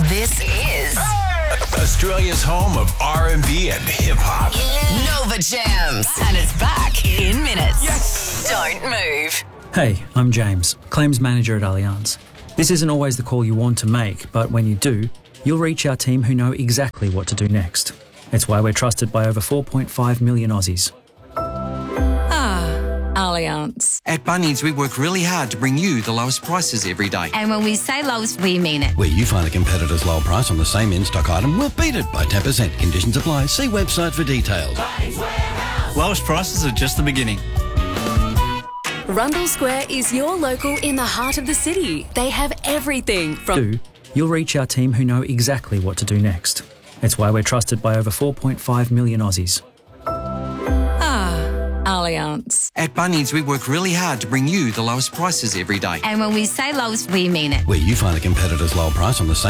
This is Australia's home of R&B and hip-hop. Nova Jams. And it's back in minutes. Yes! Don't move. Hey, I'm James, Claims Manager at Allianz. This isn't always the call you want to make, but when you do, you'll reach our team who know exactly what to do next. It's why we're trusted by over 4.5 million Aussies. Allianz. At Bunnings, we work really hard to bring you the lowest prices every day. And when we say lowest, we mean it. Where you find a competitor's low price on the same in-stock item, we'll beat it by 10%. Conditions apply. See website for details. Lowest prices are just the beginning. Rundle Square is your local in the heart of the city. They have everything from... You'll reach our team who know exactly what to do next. It's why we're trusted by over 4.5 million Aussies. Allianz. At Bunnings, we work really hard to bring you the lowest prices every day. And when we say lowest, we mean it. Where you find a competitor's low price on the same